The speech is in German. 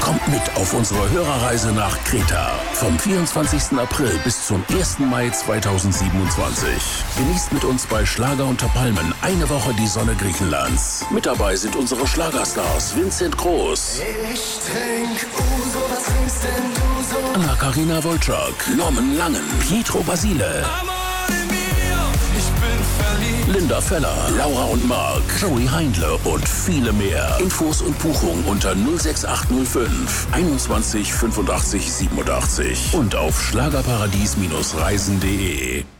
Kommt mit auf unsere Hörerreise nach Kreta. Vom 24. April bis zum 1. Mai 2027. Genießt mit uns bei Schlager unter Palmen eine Woche die Sonne Griechenlands. Mit dabei sind unsere Schlagerstars Vincent Groß. Ich trink Uso, was trinkst denn du so? Anna-Karina Wojcik, Norman Langen, Pietro Basile. Ich bin verliebt. Linda Feller, Laura und Mark, Joey Heindle und viele mehr. Infos und Buchung unter 06805 21 85 87 und auf schlagerparadies-reisen.de.